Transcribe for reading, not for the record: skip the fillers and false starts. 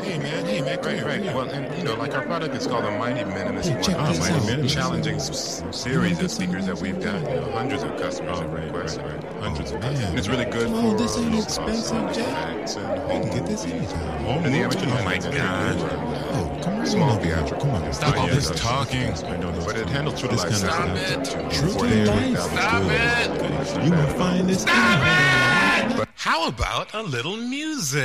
Hey, man, come here. Right. Well, and like our product is called the Mighty Men, and this is one of Mighty Men. the challenging series of speakers that we've got. Hundreds of customers have requested. Hundreds of customers. And it's really good Come on, for this ain't low expensive, cost Jack. effects and You home can get this anytime. movies. And the average Oh my God. Oh, come on. Small over here. theatrical. Come on. Stop all this talking. But it handles true to This life. kind of sound. stuff. True to Very life. good. Stop it. You will find this. How about a little music?